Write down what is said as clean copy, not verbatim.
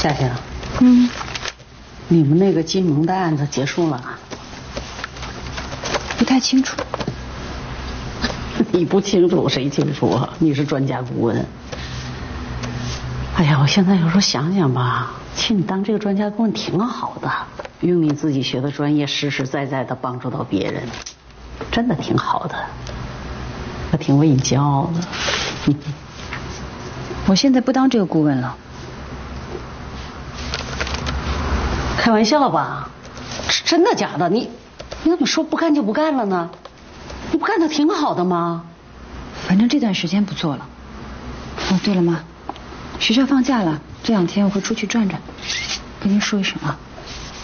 夏夏，你们那个金蒙的案子结束了？ 不太清楚。 你不清楚谁清楚啊？你是专家顾问。哎呀，我现在有时候想想吧，请你当这个专家顾问挺好的，用你自己学的专业，实实在在的帮助到别人，真的挺好的，我挺为你骄傲的。 我现在不当这个顾问了。 开玩笑吧？是真的假的？你怎么说不干就不干了呢？你不干的挺好的吗？ 反正这段时间不做了。哦，对了妈，学校放假了，这2天我会出去转转，跟您说一声啊。